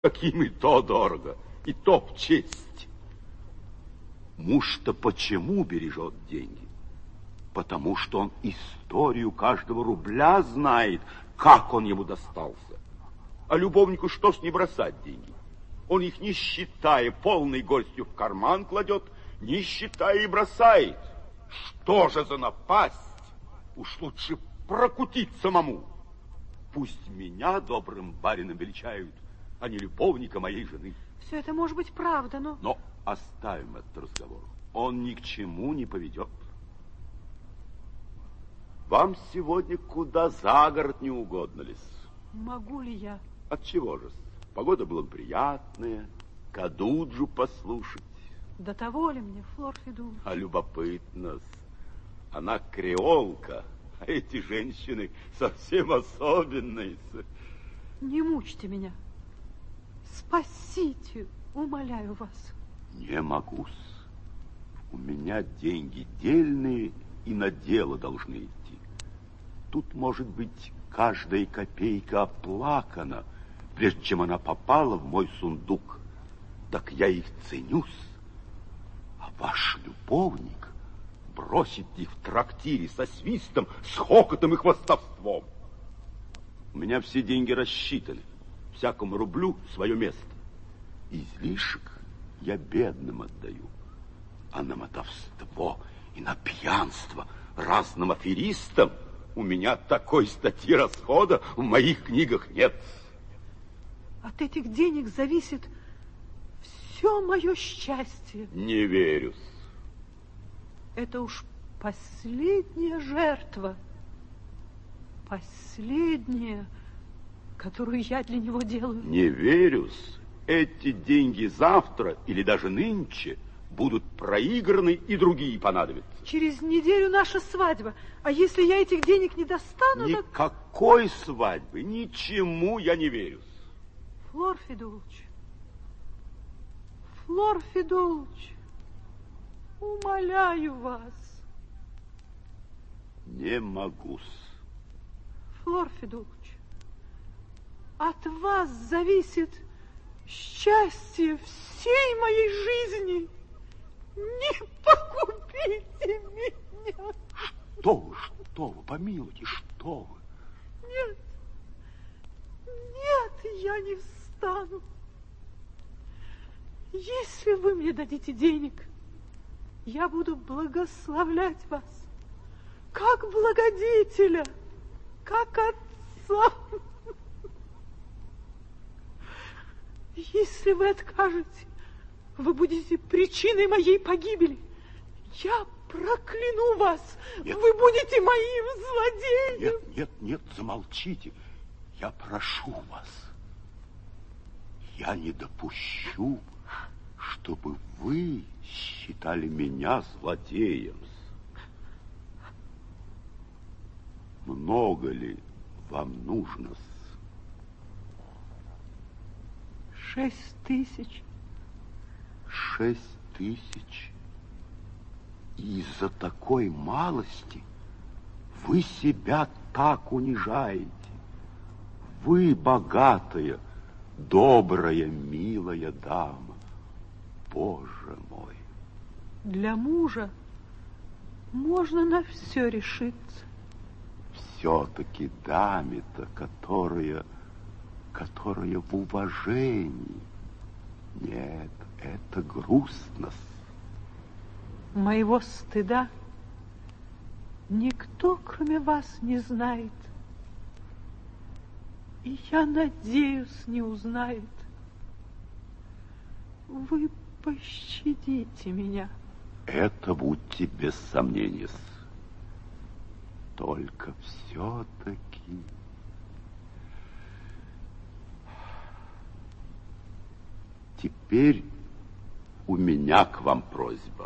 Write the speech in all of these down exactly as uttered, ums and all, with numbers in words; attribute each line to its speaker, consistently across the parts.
Speaker 1: Каким и то дорого, и то в честь. Муж-то почему бережет деньги? Потому что он историю каждого рубля знает, как он ему достался. А любовнику что ж не бросать деньги? Он их, не считая, полной горстью в карман кладет, не считая и бросает. Что же за напасть? Уж лучше прокутить самому. Пусть меня добрым барином величают, а не любовника моей жены.
Speaker 2: Все это может быть правда, но...
Speaker 1: Но оставим этот разговор. Он ни к чему не поведет. Вам сегодня куда за город не угодно ли?
Speaker 2: Могу ли я?
Speaker 1: Отчего же? Погода была приятная, Кадуджу послушать.
Speaker 2: До того ли мне, Флор Федулович?
Speaker 1: А любопытно. Она креолка, а эти женщины совсем особенные.
Speaker 2: Не мучьте меня. Спасите, умоляю вас.
Speaker 1: Не могу-с. У меня деньги дельные и на дело должны идти. Тут, может быть, каждая копейка оплакана, прежде чем она попала в мой сундук. Так я их ценюсь. А ваш любовник бросит их в трактире со свистом, с хохотом и хвастовством. У меня все деньги рассчитаны. Всякому рублю свое место. Излишек я бедным отдаю. А на мотовство и на пьянство разным аферистам у меня такой статьи расхода в моих книгах нет.
Speaker 2: От этих денег зависит все мое счастье.
Speaker 1: Не верю.
Speaker 2: Это уж последняя жертва. Последняя, которую я для него делаю.
Speaker 1: Не верю. Эти деньги завтра или даже нынче будут проиграны и другие понадобятся.
Speaker 2: Через неделю наша свадьба. А если я этих денег не достану,
Speaker 1: Никакой
Speaker 2: так...
Speaker 1: свадьбы, ничему я не верю.
Speaker 2: Флор Федулович, Флор Федулович, умоляю вас.
Speaker 1: Не могу-с.
Speaker 2: Флор Федулович, от вас зависит счастье всей моей жизни. Не погубите меня.
Speaker 1: Что вы, что вы, помилуйте, что вы?
Speaker 2: Нет, нет, я не встану. Если вы мне дадите денег, я буду благословлять вас, как благодетеля, как отца. Если вы откажете, вы будете причиной моей погибели. Я прокляну вас.
Speaker 1: Нет.
Speaker 2: Вы будете моим злодеем.
Speaker 1: Нет, нет, нет, замолчите. Я прошу вас. Я не допущу, чтобы вы считали меня злодеем. Много ли вам нужно?
Speaker 2: Шесть тысяч.
Speaker 1: Шесть тысяч. И из-за такой малости вы себя так унижаете. Вы богатая, добрая, милая дама. Боже мой.
Speaker 2: Для мужа можно на все решиться.
Speaker 1: Все-таки даме-то, которая, которая в уважении. Нет, это грустно.
Speaker 2: Моего стыда никто, кроме вас, не знает. И я надеюсь, не узнает. Вы пощадите меня.
Speaker 1: Это будьте без сомнения. Только все-таки... Теперь у меня к вам просьба.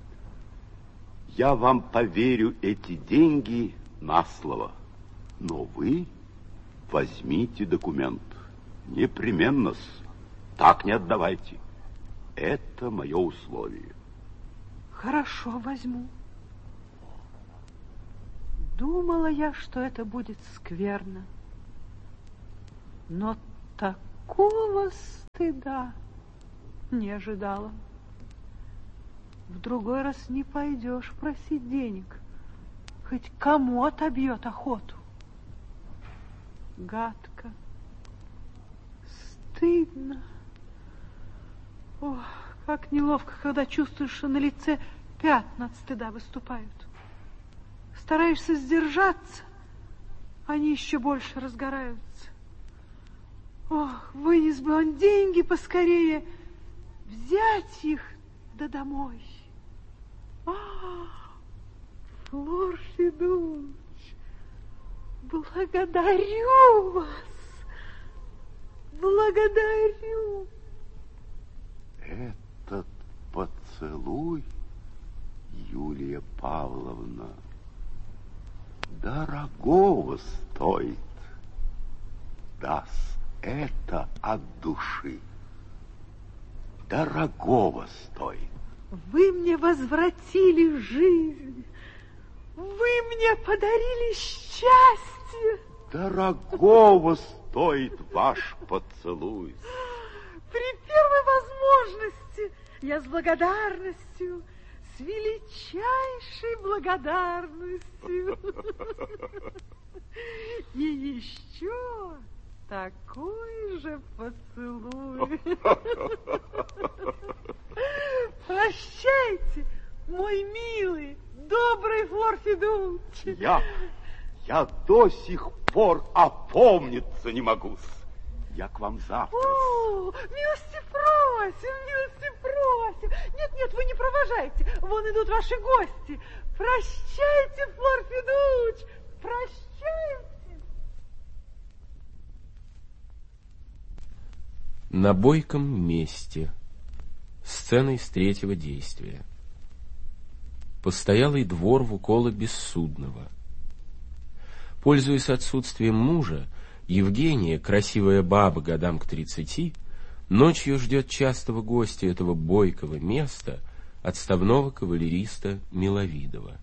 Speaker 1: Я вам поверю эти деньги на слово, но вы возьмите документ. Непременно, так не отдавайте. Это мое условие.
Speaker 2: Хорошо, возьму. Думала я, что это будет скверно. Но такого стыда не ожидала. В другой раз не пойдешь просить денег, хоть кому отобьет охоту. Гадко, стыдно. Ох, как неловко, когда чувствуешь, что на лице пятна от стыда выступают. Стараешься сдержаться, они еще больше разгораются. Ох, вынес бы он деньги поскорее, взять их да домой. А, Флор Федуч, благодарю вас, благодарю.
Speaker 1: Этот поцелуй, Юлия Павловна, дорогого стоит. Даст это от души. Дорогого стоит.
Speaker 2: Вы мне возвратили жизнь. Вы мне подарили счастье.
Speaker 1: Дорогого стоит ваш поцелуй.
Speaker 2: При первой возможности я с благодарностью, с величайшей благодарностью. И еще такой же поцелуй. Прощайте, мой милый, добрый Флор Федуч.
Speaker 1: Я, я до сих пор опомниться не могу. Я к вам завтра.
Speaker 2: О, милости просим, милости просим. Нет, нет, вы не провожайте. Вон идут ваши гости. Прощайте, Флор Федуч, прощайте.
Speaker 3: На бойком месте. Сцена из третьего действия. Постоялый двор Вукола Бессудного. Пользуясь отсутствием мужа, Евгения, красивая баба годам к тридцати, ночью ждет частого гостя этого бойкого места, отставного кавалериста Миловидова.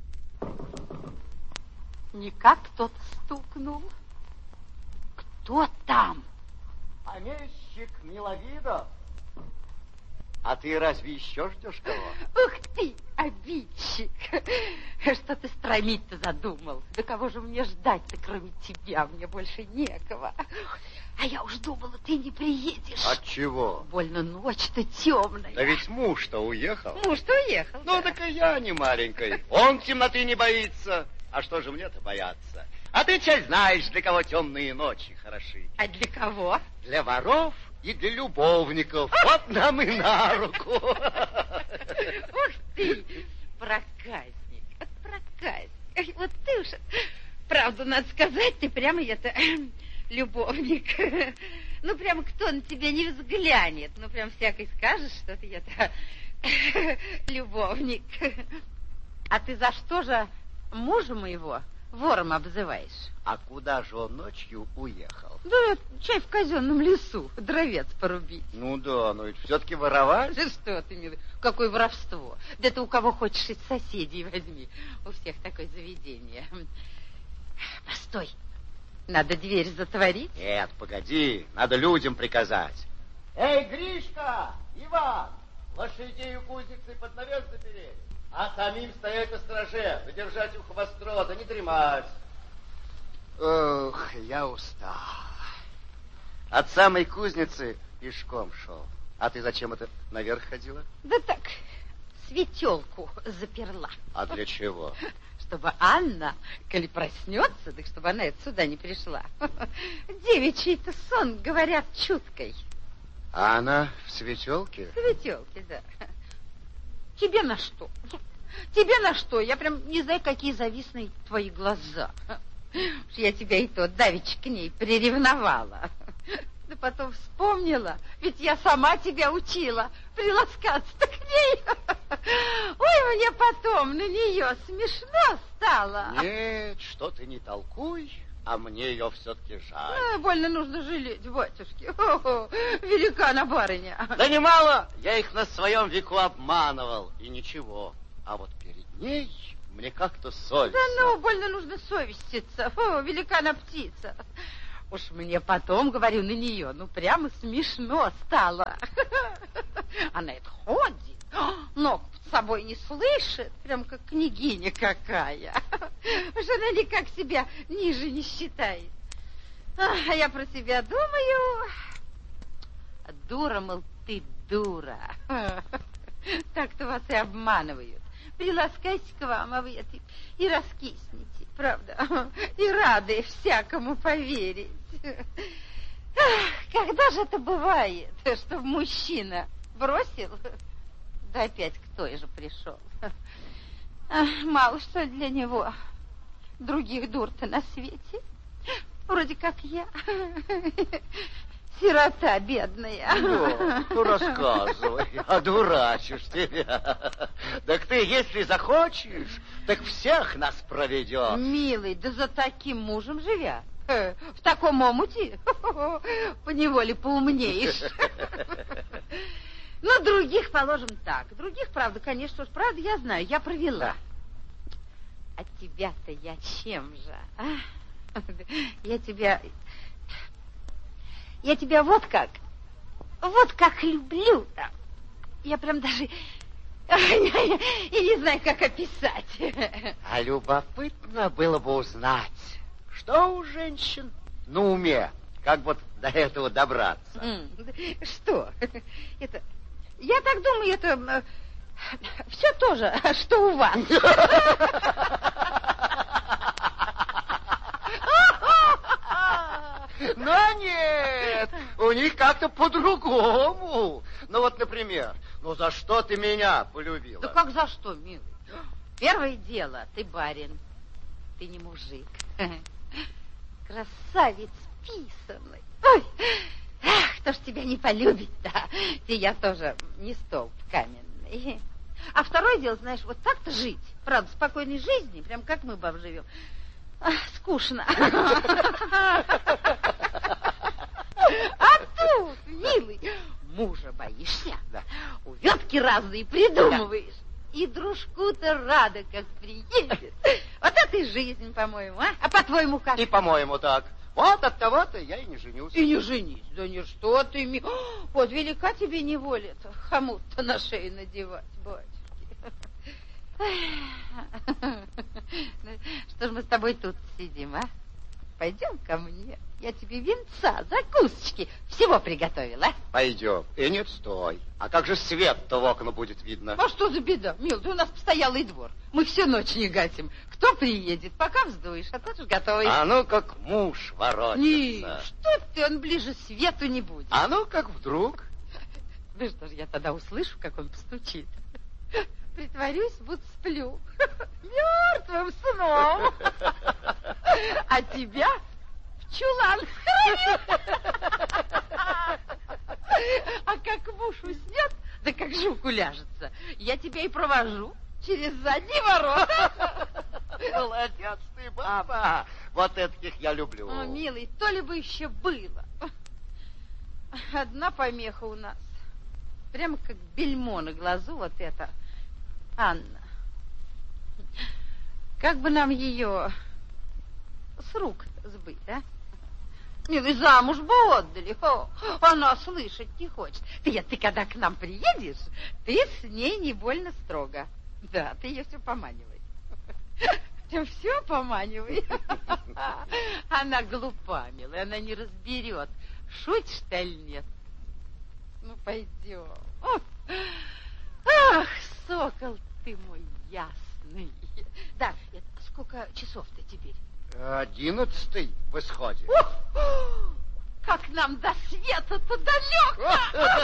Speaker 4: Никак кто-то стукнул. Кто там?
Speaker 5: Помещик Миловидов. А ты разве еще ждешь кого?
Speaker 4: Ух ты, обидчик! Что ты стромить-то задумал? Да кого же мне ждать-то, кроме тебя? Мне больше некого. А я уж думала, ты не приедешь.
Speaker 5: Отчего?
Speaker 4: Больно ночь-то темная.
Speaker 5: Да ведь муж-то уехал.
Speaker 4: Муж-то уехал,
Speaker 5: Ну,
Speaker 4: да.
Speaker 5: так и я не маленькой. Он темноты не боится. А что же мне-то бояться? А ты часть знаешь, для кого темные ночи хороши.
Speaker 4: А для кого?
Speaker 5: Для воров и для любовников. Вот нам и на руку.
Speaker 4: Ух ты, проказник, вот проказник. Вот ты уж, правду надо сказать, ты прямо это, любовник. Ну, прямо кто на тебя не взглянет. Ну, прям всякой скажешь, что ты это, любовник. А ты за что же мужа моего вором обзываешь?
Speaker 5: А куда же он ночью уехал?
Speaker 4: Да, чай в казенном лесу, дровец порубить.
Speaker 5: Ну да, но ведь все-таки воровать.
Speaker 4: Да что ты, милый, какое воровство. Да ты у кого хочешь из соседей возьми. У всех такое заведение. Постой, надо дверь затворить.
Speaker 5: Нет, погоди, надо людям приказать. Эй, Гришка, Иван, лошадей у кузницы под навес запереть, а самим стоять на страже, задержать ухо востро, да не дремать. Ох, я устал. От самой кузницы пешком шел. А ты зачем это наверх ходила?
Speaker 4: Да так, светелку заперла.
Speaker 5: А для чего?
Speaker 4: Чтобы Анна, коли проснется, так чтобы она это сюда не пришла. Девичий-то сон, говорят, чуткой.
Speaker 5: А она в светелке?
Speaker 4: Светелки, да. Тебе на что? Тебе на что? Я прям не знаю, какие завистные твои глаза. Я тебя и то давеча к ней приревновала. Да потом вспомнила, ведь я сама тебя учила приласкаться-то к ней. Ой, мне потом на нее смешно стало.
Speaker 5: Нет, что ты не толкуй, а мне ее все-таки жаль.
Speaker 4: А, больно нужно жалеть, батюшки. О-о, велика она барыня.
Speaker 5: Да немало, я их на своем веку обманывал, и ничего. А вот перед ней мне как-то совестно.
Speaker 4: Да ну, больно нужно совеститься. О, велика она птица. Уж мне потом, говорю, на нее, ну, прямо смешно стало. Она это ходит, ног под собой не слышит, прям как княгиня какая. Уж она никак себя ниже не считает. А я про себя думаю, дура, мол, ты дура. Так-то вас и обманывают. Приласкайся к вам, а вы это и раскиснете, правда, и рады всякому поверить. Когда же это бывает, чтобы мужчина бросил, да опять к той же пришел? Мало что для него других дур-то на свете, вроде как я. Сирота бедная.
Speaker 5: Ну, ну рассказывай, одурачишь тебя. Так ты, если захочешь, так всех нас проведешь.
Speaker 4: Милый, да за таким мужем живя, в таком омуте, поневоле поумнеешь. Ну, других положим так. Других, правда, конечно, уж правда, я знаю, я провела. А тебя-то я чем же, а? Я тебя... Я тебя вот как, вот как люблю-то. Я прям даже и не знаю, как описать.
Speaker 5: А любопытно было бы узнать, что у женщин на уме, как вот до этого добраться.
Speaker 4: Что? Это, я так думаю, это все то же, что у вас.
Speaker 5: Но нет, у них как-то по-другому. Ну вот, например, ну за что ты меня полюбила?
Speaker 4: Да как за что, милый? Первое дело, ты барин, ты не мужик. Красавец писанный. Ой, ах, кто ж тебя не полюбит-то? Ты, я тоже не столб каменный. А второе дело, знаешь, вот так-то жить, правда, спокойной жизни, прям как мы, баб, живем. Ах, скучно. А тут, милый, мужа боишься, да. Увертки разные придумываешь. Да. И дружку-то рада, как приедет. Вот это и жизнь, по-моему, а? А по-твоему как?
Speaker 5: И по-моему так. Вот от того-то я и не женюсь.
Speaker 4: И не женись. Да не что ты, ми... Вот велика тебе неволя-то, хомут-то на шею надевать, батюшки. Что ж мы с тобой тут сидим, а? Пойдем ко мне. Я тебе винца, закусочки, всего приготовила.
Speaker 5: Пойдем. И нет, стой. А как же свет-то в окна будет видно?
Speaker 4: А что за беда, мил, ты у нас постоялый двор. Мы всю ночь не гасим. Кто приедет, пока вздуешь, а тот же готовый.
Speaker 5: А ну как муж воротится.
Speaker 4: Не, что ты, он ближе свету не будет.
Speaker 5: А ну как вдруг.
Speaker 4: Да что ж я тогда услышу, как он постучит. Притворюсь, будто сплю мертвым сном. А тебя в чулан храню. А как муж уснет, да как жук уляжется, я тебя и провожу через задние ворота.
Speaker 5: Молодец ты, баба. Вот этих я люблю.
Speaker 4: О, милый, то ли бы еще было. Одна помеха у нас. Прямо как бельмо на глазу вот это. Анна. Как бы нам ее с рук сбыть, а? Милый, замуж бы отдали. О, она слышать не хочет. Ты, ты когда к нам приедешь, ты с ней не больно строго. Да, ты ее все поманивай. Ты все поманивай. Она глупа, милая, она не разберет, шутишь, что ли, нет. Ну, пойдем. Ах, сокол ты мой ясный. Да, это, сколько часов-то теперь?
Speaker 5: Одиннадцатый в исходе.
Speaker 4: О, как нам до света-то далеко!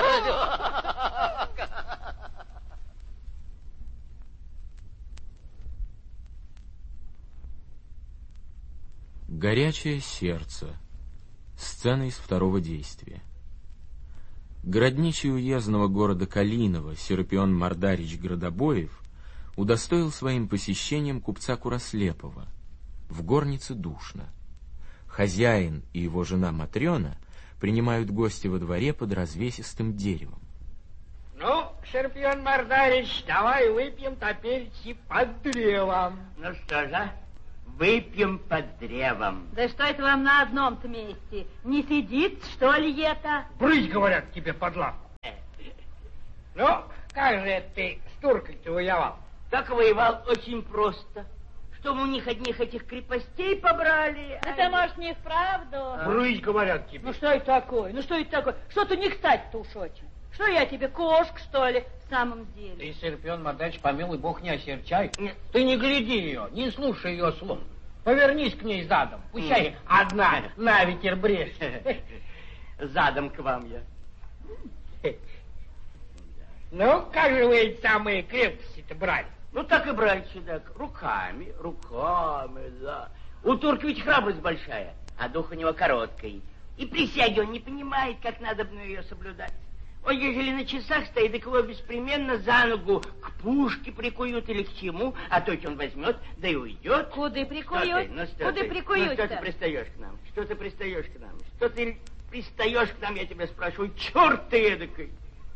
Speaker 3: Горячее сердце. Сцена из второго действия. Городничий уездного города Калинова Серапион Мордарич Градобоев удостоил своим посещением купца Курослепова. В горнице душно. Хозяин и его жена Матрена принимают гостя во дворе под развесистым деревом.
Speaker 6: Ну, Серапион Мордарич, давай выпьем теперь под древом.
Speaker 7: Ну что же,
Speaker 5: выпьем под древом.
Speaker 4: Да что это вам на одном-то месте? Не сидит, что ли, это?
Speaker 6: Брысь, говорят, тебе под лавку. Ну, как же это ты с туркой-то воевал?
Speaker 7: Как воевал? Очень просто. Чтобы у них одних этих крепостей побрали.
Speaker 4: Да ты, может, не вправду?
Speaker 6: Брысь, говорят тебе.
Speaker 2: Ну что это такое? Ну что это такое? Что-то не кстати-то уж очень. Что я тебе, кошка, что ли, в самом деле?
Speaker 6: Ты, Серпион Мордович, помилуй бог, не осерчай.
Speaker 7: Нет.
Speaker 6: Ты не гляди ее, не слушай ее слов. Повернись к ней задом. Пущай одна на ветер брешет.
Speaker 7: Задом к вам я.
Speaker 6: Ну, как же вы эти самые крепости-то брали?
Speaker 7: Ну, так и брать сюда. Руками, руками, да. У турка ведь храбрость большая, а дух у него короткий. И присяги он не понимает, как надо бы ее соблюдать. Он, ежели на часах стоит, так его беспременно за ногу к пушке прикуют или к чему, а то он возьмет, да и уйдет.
Speaker 4: Куда прикуют?
Speaker 7: Что ты? Ну, что
Speaker 4: Куда
Speaker 7: ты?
Speaker 4: прикуют-то?
Speaker 7: Ну, что ты пристаешь к нам? Что ты пристаешь к нам? Что ты пристаешь к нам, я тебя спрашиваю, черт ты эдакой!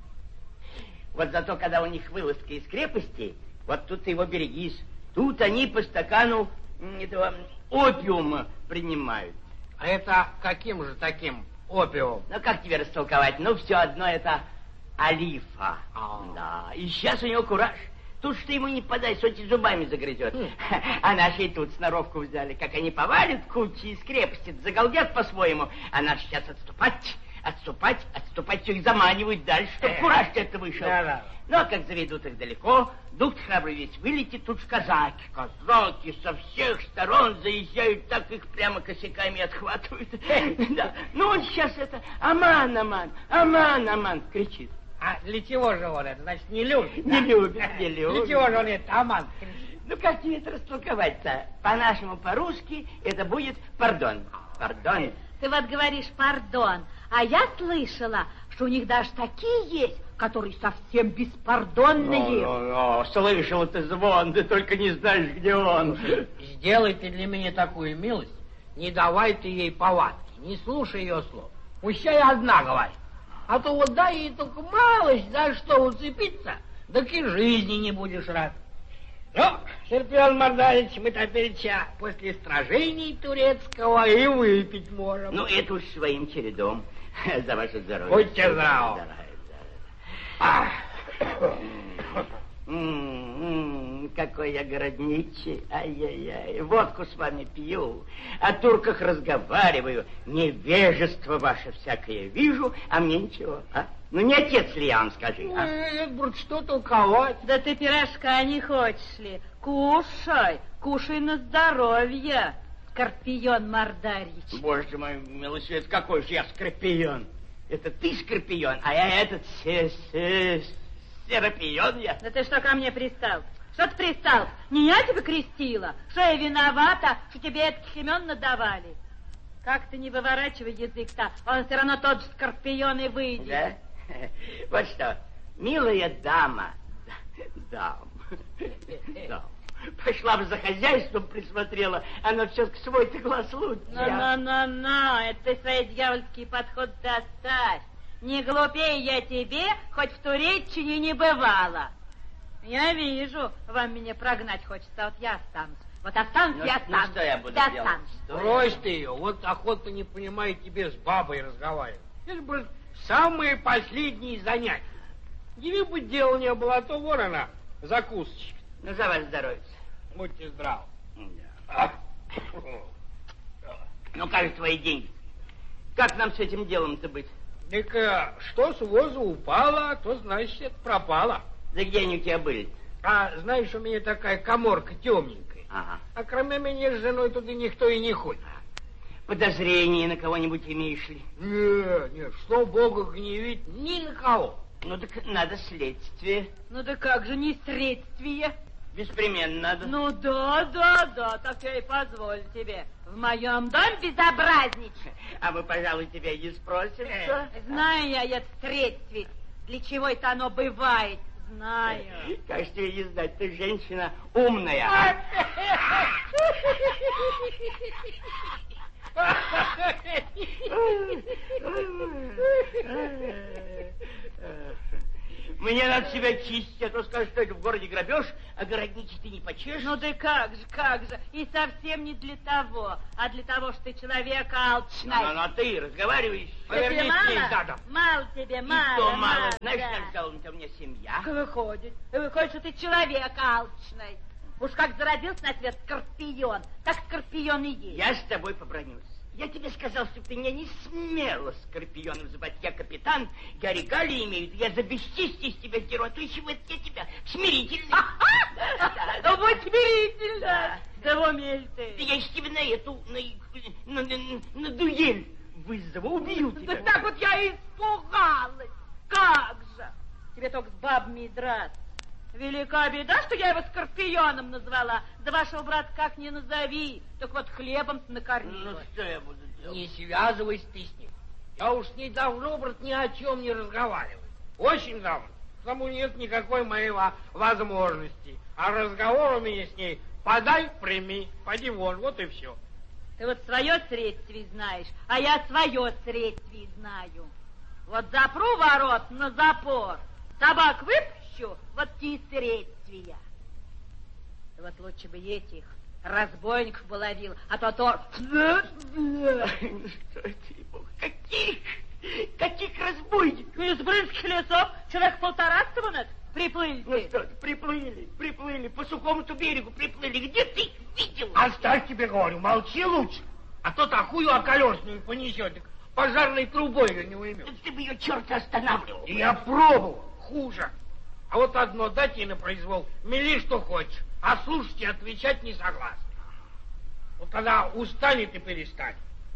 Speaker 7: Вот зато, когда у них вылазка из крепости, вот тут ты его берегись. Тут они по стакану этого опиума принимают.
Speaker 6: А это каким же таким опиумом?
Speaker 7: Ну, как тебе растолковать? Ну, все одно это олифа.
Speaker 6: А.
Speaker 7: Да, и сейчас у него кураж. Тут что ему не подай, сотни зубами загрызет. А наши и тут сноровку взяли. Как они повалят кучи из крепости, загалдят по-своему. А наши сейчас отступать, отступать, отступать, все их заманивают дальше, чтобы кураж-то это вышел.
Speaker 6: Да-да.
Speaker 7: Ну, а как заведут их далеко, дух храбрый весь вылетит, тут ж казаки. Казаки со всех сторон заезжают, так их прямо косяками отхватывают. Да. Ну, он сейчас это аман, аман, аман, аман кричит.
Speaker 6: А для чего же он это? Значит, не любит?
Speaker 7: Не любит, не любит.
Speaker 6: Для чего же он это, аман, кричит?
Speaker 7: Ну, как тебе это растолковать-то? По-нашему, по-русски, это будет пардон. Пардон.
Speaker 4: Ты вот говоришь пардон, а я слышала, что у них даже такие есть, которые совсем беспардонные.
Speaker 7: Ну, ну, ну, слышал ты звон, ты только не знаешь, где он.
Speaker 6: Сделай ты для меня такую милость, не давай ты ей повадки, не слушай ее слов. Пущай одна говорит. А то вот дай ей только малость, за что уцепиться, так и жизни не будешь рад. Ну, Серпион Мордович, мы теперь после сражений турецкого и выпить можем.
Speaker 7: Ну, это уж своим чередом. За ваше здоровье.
Speaker 6: Будьте здравы.
Speaker 7: М-м-м, какой я городничий, ай-яй-яй, водку с вами пью, о турках разговариваю, невежество ваше всякое вижу, а мне ничего, а? Ну, не отец ли я вам, скажи, а?
Speaker 6: Нет, брат, что толковать?
Speaker 4: Да ты пирожка не хочешь ли? Кушай, кушай на здоровье, Скорпион Мордарьич.
Speaker 7: Боже мой, милосердец, какой же я скорпион? Это ты скорпион, а я этот се-се... Серапион я.
Speaker 4: Да ты что ко мне пристал? Что ты пристал? Не я тебя крестила? Что я виновата, что тебе этих имен надавали? Как ты не выворачивай язык-то, он все равно тот же скорпион и выйдет.
Speaker 7: Да? Вот что, милая дама, дам, дам, пошла бы за хозяйством, присмотрела, она все-таки свой-то глаз лучше.
Speaker 4: Ну-ну-ну-ну, это ты свои дьявольские подходы оставь. Не глупее я тебе, хоть в Туреччине не бывала. Я вижу, вам меня прогнать хочется, вот я останусь. Вот останусь,
Speaker 7: Ну,
Speaker 4: я
Speaker 7: ну,
Speaker 4: останусь.
Speaker 7: что я буду
Speaker 4: я
Speaker 7: делать?
Speaker 4: останусь.
Speaker 7: Что я
Speaker 6: Брось
Speaker 7: буду?
Speaker 6: ты ее, вот охота не понимает тебе с бабой разговаривать. Это, брат, самые последние занятия. Ей бы дела не было, а то вон она, закусочка.
Speaker 7: Ну, за ваше здоровье.
Speaker 6: Будьте здравы.
Speaker 7: Да. Ну, как же твои деньги? Как нам с этим делом-то быть?
Speaker 6: Так а, что с воза упало, то значит это пропало.
Speaker 7: Да где они у тебя были?
Speaker 6: А знаешь, у меня такая каморка темненькая.
Speaker 7: Ага.
Speaker 6: А кроме меня с женой туда никто и не ходит.
Speaker 7: Подозрения на кого-нибудь имеешь ли?
Speaker 6: Нет, нет, что Бога гневить ни на кого.
Speaker 7: Ну, так надо следствие.
Speaker 4: Ну да как же не следствие?
Speaker 7: Беспременно надо.
Speaker 4: Ну да, да, да, так я и позволю тебе. В моем доме безобразничать.
Speaker 7: А мы, пожалуй, тебя и не спросим, что?
Speaker 4: Знаю я это следствие. Для чего это оно бывает, знаю.
Speaker 7: Как ж тебе не знать, ты женщина умная. а? Мне надо себя чистить, а то скажут, что это в городе грабеж, а городничий ты не почешешь.
Speaker 2: Ну да как же, как же. И совсем не для того, а для того, что ты человек алчный.
Speaker 7: Ну, ну, ну, ты разговариваешь, повернись
Speaker 2: мало?
Speaker 7: к ней задом.
Speaker 2: Мало тебе, мало,
Speaker 7: И то мало.
Speaker 2: мало,
Speaker 7: Знаешь,
Speaker 2: да.
Speaker 7: как сказала у меня семья?
Speaker 2: Выходит, выходит, что ты человек алчный. Уж как зародился на свет скорпион, так скорпион и есть.
Speaker 7: Я с тобой побронюсь. Я тебе сказал, что ты меня не смело скорпионом звать. Я капитан, я регалии имею, я за бесчестие из тебя сдеру, а то еще вот я тебя смирительный.
Speaker 2: Да будь смирительно. Да в уме ты.
Speaker 7: Да я из тебя на эту, на, на, на, на дуэль вызову, убью тебя.
Speaker 2: Да так вот я и испугалась. Как же? Тебе только с бабами и драться. Велика беда, что я его скорпионом назвала. Да вашего брата как ни назови, так вот хлебом накорми.
Speaker 7: Ну что я буду делать?
Speaker 6: Не связывайся ты с ним. Я уж с ней давно, брат, ни о чем не разговариваю. Очень давно. Потому нет никакой моей возможности. А разговор у меня с ней подай, прими, поди вон, вот и все.
Speaker 2: Ты вот свое средствие знаешь, а я свое средствие знаю. Вот запру ворот на запор, собак выпущу, вот те средствия. Да вот лучше бы этих разбойников бы ловил, а то то...
Speaker 7: Что это, бог, каких, каких разбойников?
Speaker 2: Из брынских лесов человек полтораста нет, приплыли
Speaker 7: Ну
Speaker 2: ты.
Speaker 7: что ты, приплыли, приплыли, по сухому-то берегу приплыли. Где ты их видел?
Speaker 6: Оставь, тебе говорю, молчи лучше. А то такую околесную понесет, так пожарной трубой ее не уймет.
Speaker 7: Да ты бы ее, черт, останавливал.
Speaker 6: И я пробовал, хуже. А вот одно дать ей на произвол, мели что хочешь, а слушать и отвечать не согласен. Вот когда устанет и перестанет.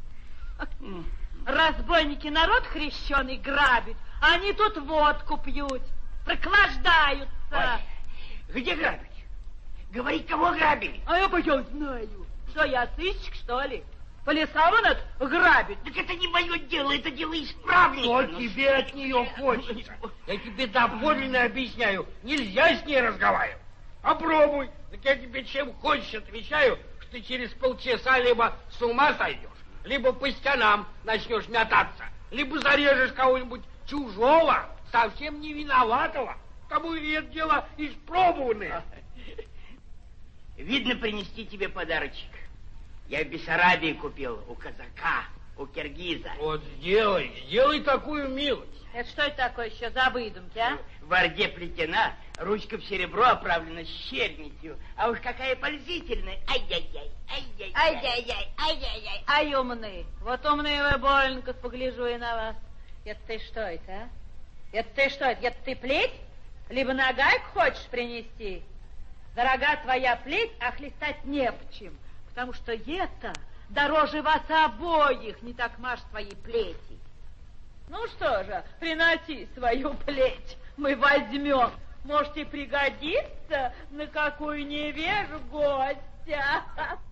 Speaker 2: Разбойники народ хрещеный грабят, а они тут водку пьют, проклаждаются.
Speaker 7: Ой, где грабить? Говори, кого грабили?
Speaker 2: А я бы я знаю. Что, я сыщик, что ли? По лесам он грабит.
Speaker 7: Так это не мое дело, это дело исправника.
Speaker 6: Что
Speaker 7: Ну,
Speaker 6: тебе от нее хочется? Я тебе доподлинно объясняю, нельзя с ней разговаривать. Попробуй. Так я тебе чем хочешь отвечаю, что ты через полчаса либо с ума сойдешь, либо по стенам начнешь метаться, либо зарежешь кого-нибудь чужого, совсем не виноватого. Кому и это дело испробованное.
Speaker 7: Видно, принести тебе подарочек. Я в Бессарабии купил у казака, у киргиза.
Speaker 6: Вот сделай, сделай такую милость.
Speaker 2: Это что это такое еще за выдумки, а?
Speaker 7: В орде плетена, ручка в серебро оправлена щернитью. А уж какая пользительная. Ай-яй-яй, ай-яй-яй.
Speaker 2: Ай-яй-яй, ай-яй-яй, ай умны. Вот умные вы, больненько, погляжу и на вас. Это ты что это, а? Это ты что это? Это ты плеть? Либо нагайку хочешь принести? Дорога твоя плеть, а хлестать не в чем. Потому что это дороже вас обоих, не так маш твоей плети. Ну что же, приноси свою плеть, мы возьмем. Может, и пригодится на какую не вижу гостя.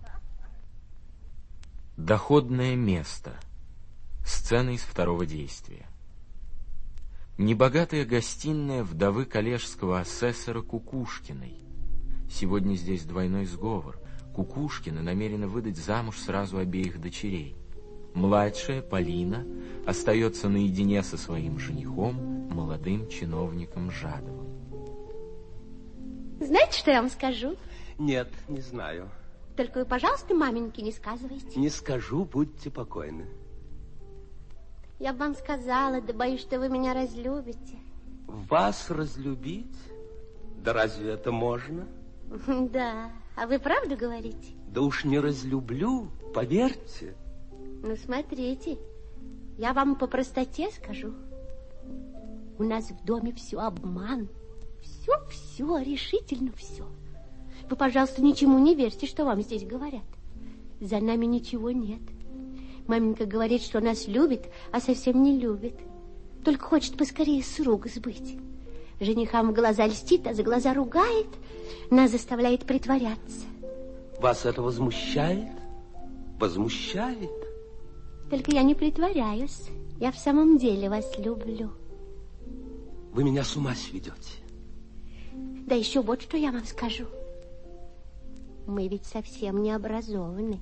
Speaker 3: Доходное место. Сцена из второго действия. Небогатая гостиная вдовы коллежского асессора Кукушкиной. Сегодня здесь двойной сговор. Кукушкина намерена выдать замуж сразу обеих дочерей. Младшая, Полина, остается наедине со своим женихом, молодым чиновником Жадовым.
Speaker 8: Знаете, что я вам скажу?
Speaker 9: Нет, не знаю.
Speaker 8: Только вы, пожалуйста, маменьке не сказывайте.
Speaker 9: Не скажу, будьте покойны.
Speaker 8: Я бы вам сказала, да боюсь, что вы меня разлюбите.
Speaker 9: Вас разлюбить? Да разве это можно?
Speaker 8: Да, а вы правду говорите?
Speaker 9: Да уж не разлюблю, поверьте.
Speaker 8: Ну, смотрите, я вам по простоте скажу. У нас в доме все обман. Все-все, решительно все. Вы, пожалуйста, ничему не верьте, что вам здесь говорят. За нами ничего нет. Маменька говорит, что нас любит, а совсем не любит. Только хочет поскорее с рук сбыть. Женихам в глаза льстит, а за глаза ругает. Нас заставляет притворяться.
Speaker 9: Вас это возмущает? Возмущает?
Speaker 8: Только я не притворяюсь. Я в самом деле вас люблю.
Speaker 9: Вы меня с ума сведете.
Speaker 8: Да еще вот что я вам скажу. Мы ведь совсем не образованы.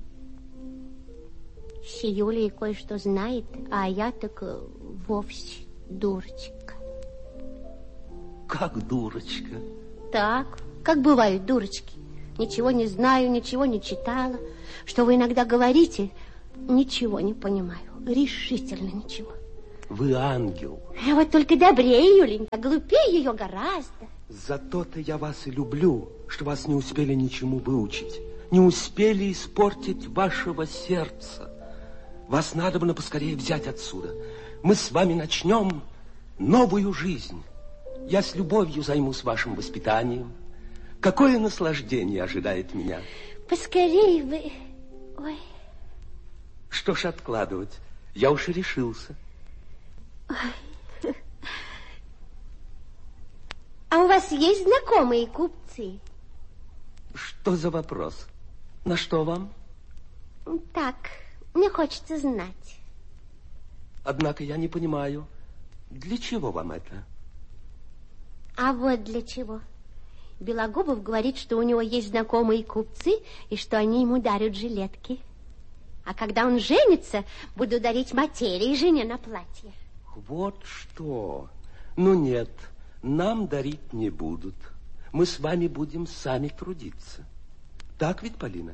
Speaker 8: С Юлей кое-что знает, а я так вовсе дурочка.
Speaker 9: как дурочка.
Speaker 8: Так, как бывают дурочки. Ничего не знаю, ничего не читала. Что вы иногда говорите, ничего не понимаю. Решительно ничего.
Speaker 9: Вы ангел.
Speaker 8: А вот только добрее, Юленька, глупее ее гораздо.
Speaker 9: Зато-то я вас и люблю, что вас не успели ничему выучить. Не успели испортить вашего сердца. Вас надобно поскорее взять отсюда. Мы с вами начнем новую жизнь. Я с любовью займусь вашим воспитанием. Какое наслаждение ожидает меня.
Speaker 8: Поскорее вы... Ой.
Speaker 9: Что ж откладывать? Я уж и решился.
Speaker 8: Ой. А у вас есть знакомые купцы?
Speaker 9: Что за вопрос? На что вам?
Speaker 8: Так, мне хочется знать.
Speaker 9: Однако я не понимаю, для чего вам это?
Speaker 8: А вот для чего. Белогубов говорит, что у него есть знакомые купцы, и что они ему дарят жилетки. А когда он женится, буду дарить материи жене на платье.
Speaker 9: Вот что. Ну нет, нам дарить не будут. Мы с вами будем сами трудиться. Так ведь, Полина?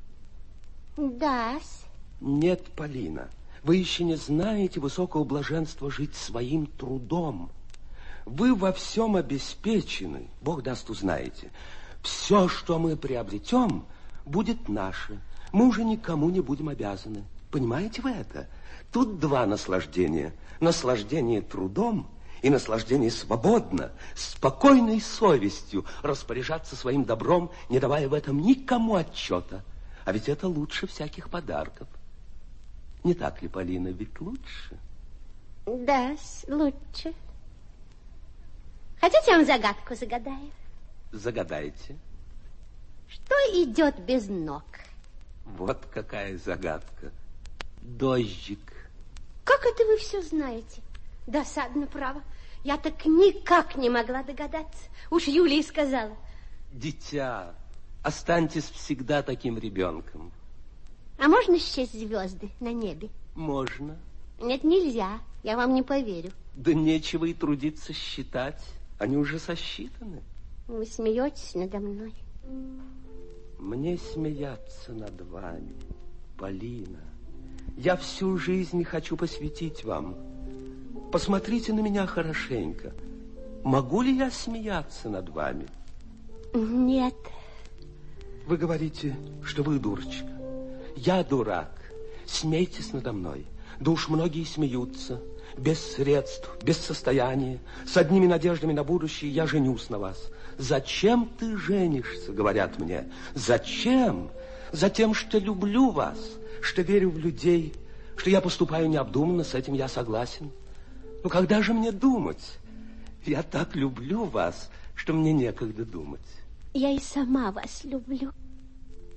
Speaker 8: Да-с.
Speaker 9: Нет, Полина, вы еще не знаете высокого блаженства жить своим трудом. Вы во всем обеспечены, Бог даст, узнаете. Все, что мы приобретем, будет наше. Мы уже никому не будем обязаны. Понимаете вы это? Тут два наслаждения. Наслаждение трудом и наслаждение свободно, спокойной совестью распоряжаться своим добром, не давая в этом никому отчета. А ведь это лучше всяких подарков. Не так ли, Полина, ведь лучше?
Speaker 8: Да, лучше. Хотите, я вам загадку загадаю?
Speaker 9: Загадайте.
Speaker 8: Что идет без ног?
Speaker 9: Вот какая загадка. Дождик.
Speaker 8: Как это вы все знаете? Досадно, право. Я так никак не могла догадаться. Уж Юлия сказала.
Speaker 9: Дитя, останьтесь всегда таким ребенком.
Speaker 8: А можно счесть звезды на небе?
Speaker 9: Можно.
Speaker 8: Нет, нельзя. Я вам не поверю.
Speaker 9: Да нечего и трудиться считать. Они уже сосчитаны.
Speaker 8: Вы смеетесь надо мной?
Speaker 9: Мне смеяться над вами, Полина. Я всю жизнь хочу посвятить вам. Посмотрите на меня хорошенько. Могу ли я смеяться над вами?
Speaker 8: Нет.
Speaker 9: Вы говорите, что вы дурочка. Я дурак. Смейтесь надо мной. Да уж многие смеются. Без средств, без состояния, с одними надеждами на будущее я женюсь на вас. Зачем ты женишься, говорят мне. Зачем? Затем, что люблю вас, что верю в людей, что я поступаю необдуманно, с этим я согласен. Но когда же мне думать? Я так люблю вас, что мне некогда думать.
Speaker 8: Я и сама вас люблю.